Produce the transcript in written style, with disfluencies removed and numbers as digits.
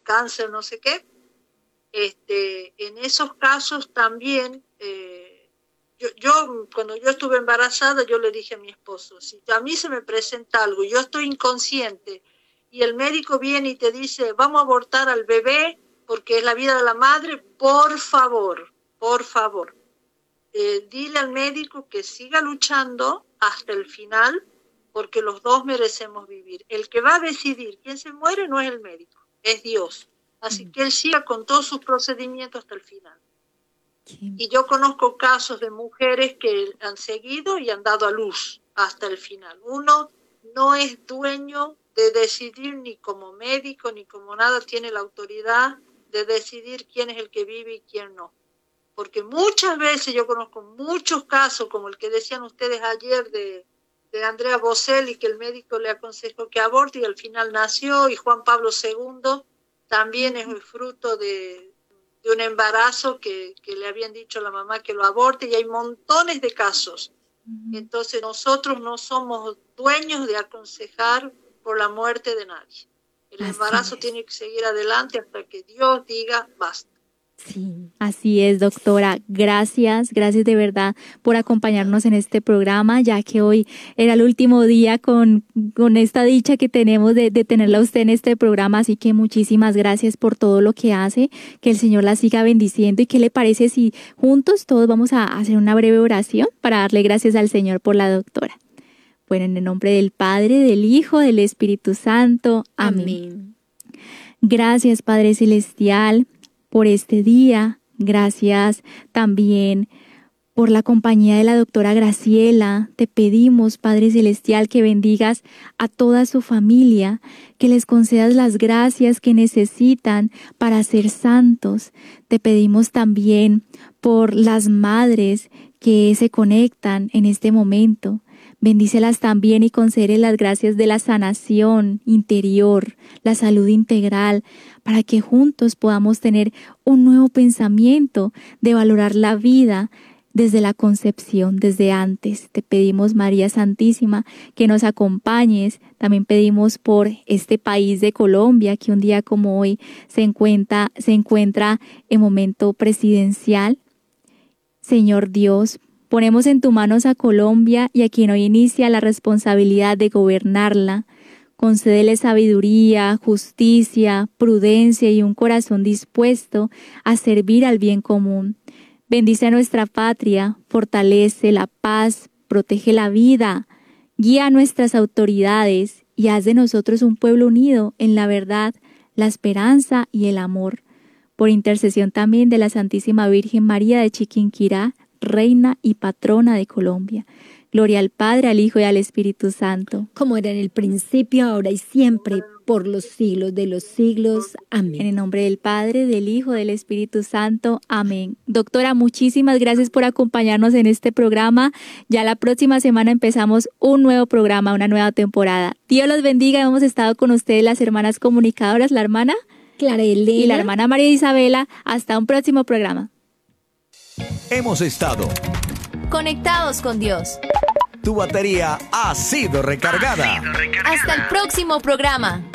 cáncer, no sé qué. En esos casos también, yo cuando yo estuve embarazada, yo le dije a mi esposo, si a mí se me presenta algo, yo estoy inconsciente, y el médico viene y te dice, vamos a abortar al bebé, porque es la vida de la madre, por favor, dile al médico que siga luchando hasta el final, porque los dos merecemos vivir. El que va a decidir quién se muere no es el médico, es Dios. Así que él siga con todos sus procedimientos hasta el final. Y yo conozco casos de mujeres que han seguido y han dado a luz hasta el final. Uno no es dueño de decidir ni como médico ni como nada, tiene la autoridad de decidir quién es el que vive y quién no. Porque muchas veces yo conozco muchos casos, como el que decían ustedes ayer de Andrea Bocelli, que el médico le aconsejó que aborte y al final nació, y Juan Pablo II también es el fruto de un embarazo que le habían dicho a la mamá que lo aborte, y hay montones de casos. Entonces nosotros no somos dueños de aconsejar por la muerte de nadie. El embarazo tiene que seguir adelante hasta que Dios diga basta. Sí, así es, doctora. Gracias de verdad por acompañarnos en este programa, ya que hoy era el último día con esta dicha que tenemos de tenerla a usted en este programa. Así que muchísimas gracias por todo lo que hace, que el Señor la siga bendiciendo. ¿Y qué le parece si juntos todos vamos a hacer una breve oración para darle gracias al Señor por la doctora? Bueno, en el nombre del Padre, del Hijo, del Espíritu Santo. Amén. Gracias, Padre Celestial, por este día. Gracias también por la compañía de la doctora Graciela. Te pedimos, Padre Celestial, que bendigas a toda su familia, que les concedas las gracias que necesitan para ser santos. Te pedimos también por las madres que se conectan en este momento. Bendícelas también y concédeles las gracias de la sanación interior, la salud integral, para que juntos podamos tener un nuevo pensamiento de valorar la vida desde la concepción, desde antes. Te pedimos, María Santísima, que nos acompañes. También pedimos por este país de Colombia, que un día como hoy se encuentra en momento presidencial. Señor Dios, ponemos en tus manos a Colombia y a quien hoy inicia la responsabilidad de gobernarla. Concédele sabiduría, justicia, prudencia y un corazón dispuesto a servir al bien común. Bendice a nuestra patria, fortalece la paz, protege la vida, guía a nuestras autoridades y haz de nosotros un pueblo unido en la verdad, la esperanza y el amor. Por intercesión también de la Santísima Virgen María de Chiquinquirá, Reina y Patrona de Colombia. Gloria al Padre, al Hijo y al Espíritu Santo. Como era en el principio, ahora y siempre, por los siglos de los siglos. Amén. En el nombre del Padre, del Hijo, del Espíritu Santo. Amén. Doctora, muchísimas gracias por acompañarnos en este programa. Ya la próxima semana empezamos un nuevo programa, una nueva temporada. Dios los bendiga. Hemos estado con ustedes las hermanas comunicadoras, la hermana Clara Elena y la hermana María Isabela. Hasta un próximo programa. Hemos estado conectados con Dios. Tu batería ha sido recargada. Hasta el próximo programa.